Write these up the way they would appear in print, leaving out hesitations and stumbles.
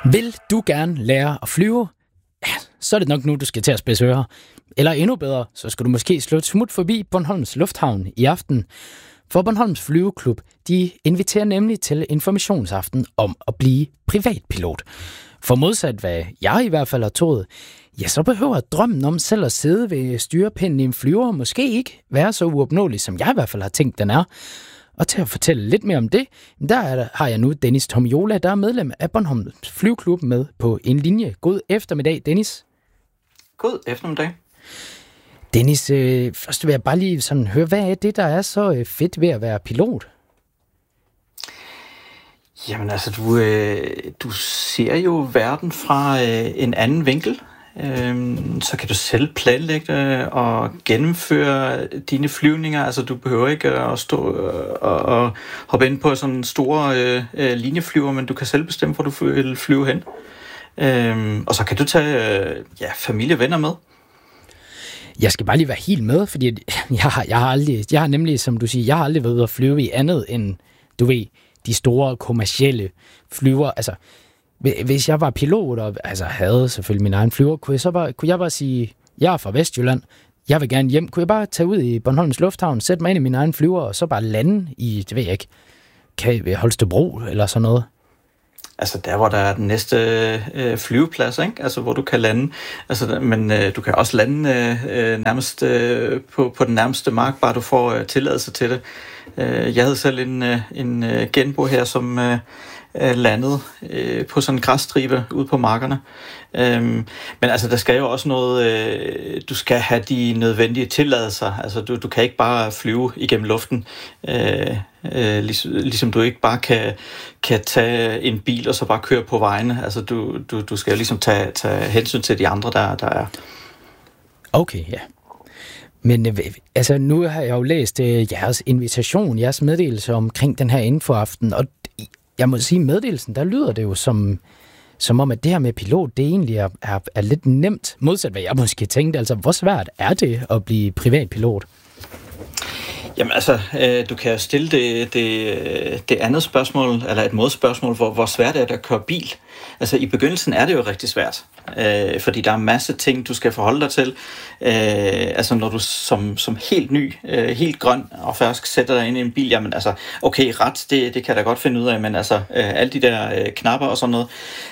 Vil du gerne lære at flyve? Ja, så er det nok nu, du skal til at spidse ører. Eller endnu bedre, så skal du måske slå et smut forbi Bornholms Lufthavn i aften. For Bornholms Flyveklub, de inviterer nemlig til informationsaften om at blive privatpilot. For modsat hvad jeg i hvert fald har troet, ja, så behøver drømmen om selv at sidde ved styrepinden i en flyver måske ikke være så uopnåelig, som jeg i hvert fald har tænkt, den er. Og til at fortælle lidt mere om det, har jeg nu Dennis Tomiola, der er medlem af Bornholms Flyveklub, med på en linje. God eftermiddag, Dennis. God eftermiddag. Dennis, først vil jeg bare lige sådan høre, hvad er det, der er så fedt ved at være pilot? Jamen altså, du ser jo verden fra en anden vinkel. Så kan du selv planlægge og gennemføre dine flyvninger. Altså, du behøver ikke at stå og hoppe ind på sådan en stor linjeflyver, men du kan selv bestemme, hvor du vil flyve hen. Og så kan du tage familie og venner med. Jeg skal bare lige være helt med, fordi jeg har nemlig, som du siger, jeg har aldrig været ude at flyve i andet end, du ved, de store kommercielle flyver. Altså, hvis jeg var pilot og havde selvfølgelig min egen flyver, kunne jeg bare sige, jeg er fra Vestjylland, jeg vil gerne hjem. Kunne jeg bare tage ud i Bornholms Lufthavn, sætte mig ind i min egen flyver, og så bare lande i, det ved jeg ikke, Holstebro eller sådan noget? Altså der, hvor der er den næste flyveplads, ikke? Altså hvor du kan lande. Altså, men du kan også lande nærmest på den nærmeste mark, bare du får tilladelse til det. Jeg havde selv en genbo her, som landede på sådan en græsstribe ude på markerne. Men altså, der skal jo også noget, du skal have de nødvendige tilladelser. Altså, du kan ikke bare flyve igennem luften, ligesom du ikke bare kan tage en bil og så bare køre på vejene. Altså, du skal ligesom tage hensyn til de andre, der er. Okay, ja. Men altså, nu har jeg jo læst jeres invitation, jeres meddelelse omkring den her infoaften, og jeg må sige, meddelelsen, der lyder det jo som om, at det her med pilot, det egentlig er lidt nemt, modsat hvad jeg måske tænkte. Altså, hvor svært er det at blive privatpilot? Jamen altså, du kan jo stille det andet spørgsmål, eller et modspørgsmål, hvor svært er det at køre bil? Altså i begyndelsen er det jo rigtig svært, fordi der er en masse ting, du skal forholde dig til. Altså når du som helt ny, helt grøn og fersk sætter dig ind i en bil, jamen altså, okay, ret, det kan jeg da godt finde ud af, men altså alle de der knapper og sådan noget.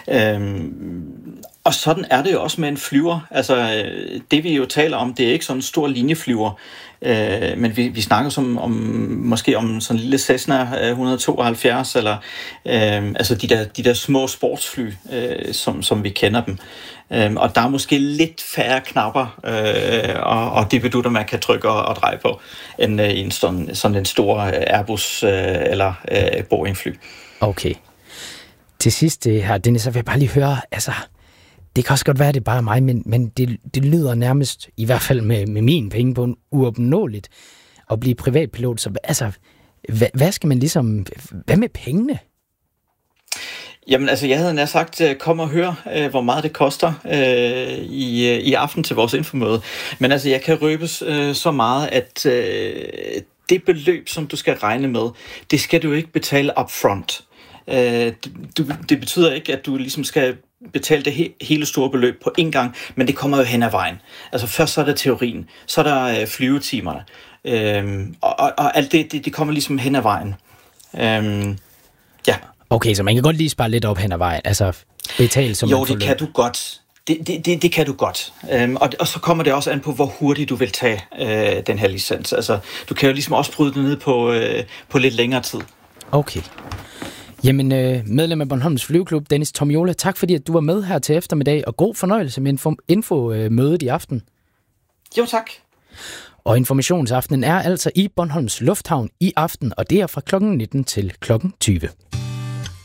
Og sådan er det jo også med en flyver. Altså det vi jo taler om, det er ikke sådan en stor linjeflyver, men vi snakker måske om sådan en lille Cessna 172 eller altså de der små sportsfly, som vi kender dem. Og der er måske lidt færre knapper og dippedutter, man kan trykke og dreje på, end i en sådan en stor Airbus eller Boeing-fly. Okay. Til sidst her, Dennis, så vil jeg bare lige høre, altså, det kan også godt være, det er bare mig, men det lyder nærmest, i hvert fald med mine penge på, uopnåeligt at blive privatpilot. Så altså, hvad skal man ligesom, hvad med pengene? Jamen altså, jeg havde nær sagt, kom og hør, hvor meget det koster i aften til vores infomøde. Men altså, jeg kan røbes så meget, at det beløb, som du skal regne med, det skal du ikke betale upfront. Det betyder ikke, at du ligesom skal betale det hele store beløb på én gang, men det kommer jo hen ad vejen. Altså først så er der teorien, så er der flyvetimerne, og alt det kommer ligesom hen ad vejen. Ja. Okay, så man kan godt lige spare lidt op hen ad vejen, altså betale som jo, det kan du godt. Det kan du godt. Og så kommer det også an på, hvor hurtigt du vil tage den her licens. Altså, du kan jo ligesom også bryde det ned på lidt længere tid. Okay. Jamen, medlem af Bornholms Flyveklub, Dennis Tomiola, tak fordi at du var med her til eftermiddag, og god fornøjelse med infomødet i aften. Jo, tak. Og informationsaftenen er altså i Bornholms Lufthavn i aften, og det er fra kl. 19 til kl. 20.